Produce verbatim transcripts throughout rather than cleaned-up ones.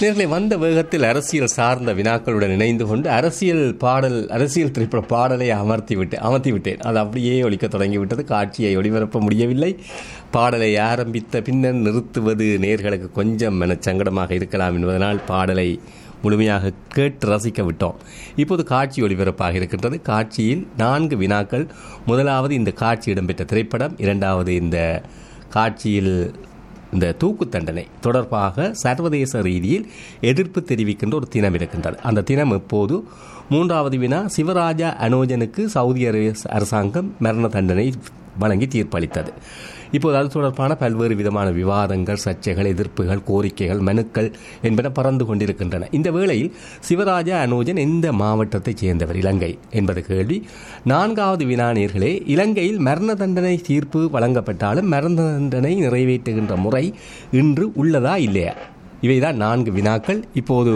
நேர்களை வந்த வேகத்தில் அரசியல் சார்ந்த வினாக்களுடன் இணைந்து கொண்டு அரசியல் பாடல் அரசியல் திரைப்பட பாடலை அமர்த்தி விட்டு அமர்த்தி விட்டேன். அது அப்படியே ஒலிக்க தொடங்கிவிட்டது. காட்சியை ஒளிபரப்ப முடியவில்லை. பாடலை ஆரம்பித்த பின்னர் நிறுத்துவது நேர்களுக்கு கொஞ்சம் மனச்சங்கடமாக இருக்கலாம் என்பதனால் பாடலை முழுமையாக கேட்டு ரசிக்க விட்டோம். இப்போது காட்சி ஒளிபரப்பாக இருக்கின்றது. காட்சியில் நான்கு வினாக்கள். முதலாவது இந்த காட்சி இடம்பெற்ற திரைப்படம், இரண்டாவது இந்த காட்சியில் இந்த தூக்கு தண்டனை தொடர்பாக சர்வதேச ரீதியில் எதிர்ப்பு தெரிவிக்கின்ற ஒரு தினம் இருக்கின்றது. அந்த தினம் எப்போது? மூன்றாவது வினா, சிவராஜா அனோஜனுக்கு சவுதி அரசாங்கம் மரண தண்டனை வழங்கி தீர்ப்பளித்தது. இப்போது அது தொடர்பான பல்வேறு விதமான விவாதங்கள், சர்ச்சைகள், எதிர்ப்புகள், கோரிக்கைகள், மனுக்கள் என்பன பறந்து கொண்டிருக்கின்றன. இந்த வேளையில் சிவராஜா அனோஜன் எந்த மாவட்டத்தைச் சேர்ந்தவர் இலங்கை என்பது கேள்வி. நான்காவது வினா நேயர்களே, இலங்கையில் மரண தண்டனை தீர்ப்பு வழங்கப்பட்டாலும் மரண தண்டனை நிறைவேற்றுகின்ற முறை இன்று உள்ளதா இல்லையா? இவைதான் நான்கு வினாக்கள். இப்போது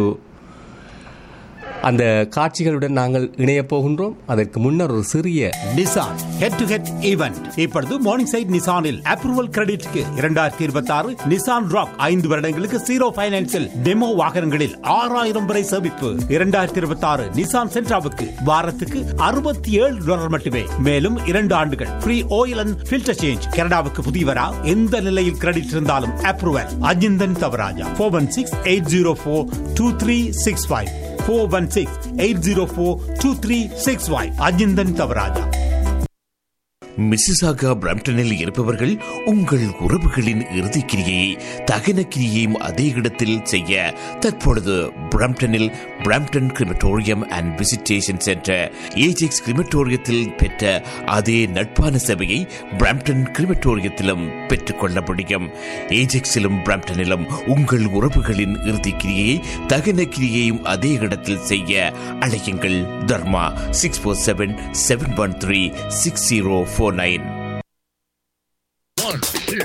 அந்த காட்சிகளுடன் நாங்கள் இணையப் போகின்றோம். அதற்கு முன்னர் ஒரு சிறிய Nissan head to head event இப்பொழுது மார்னிங் சைட் நிசானில் அப்ரூவல் கிரெடிட்க்கு இரண்டாயிரத்தி இருபத்தி ஆறு நிசான் ராக் ஐந்து வருடங்களுக்கு ஜீரோ பைனான்சில் டெமோ வாகனங்களில் ஆறாயிரம் வரை சேமிப்பு. இரண்டாயிரத்தி இருபத்தி ஆறு நிசான் சென்ட்ராவுக்கு வாரத்துக்கு அறுபத்தி ஏழு டாலர் மட்டுமே. மேலும் இரண்டு ஆண்டுகள் free oil and filter change. கனடாவுக்கு புதியவரா? எந்த நிலையில் கிரெடிட் இருந்தாலும் approval. Ajinthan Thavaraja four one six eight zero four two three six five four one six eight zero four two three six five. Ajinthan Thavaraja. Mississauga பிரம்டனில் இருப்பவர்கள் உங்கள் உறவுகளின் இறுதிக்கிரியை தகன கிரியையும் அதே இடத்தில் செய்ய தற்பொழுது பிரம்டனில் Brampton crematorium and visitation centre Ajax கிரிமட்டோரியத்தில் பெற்ற அதே நட்பான சேவையை பிரம்டன் கிரிமட்டோரியத்திலும் பெற்றுக்கொள்ள முடியும். ஏஜெக்ஸிலும் பிரம்டனிலும் உங்கள் உறவுகளின் இறுதிக்கிரியை தகன கிரியையும் அதே இடத்தில் செய்ய அழையுங்கள். தர்மா six four seven seven one three six zero four nine. One, two,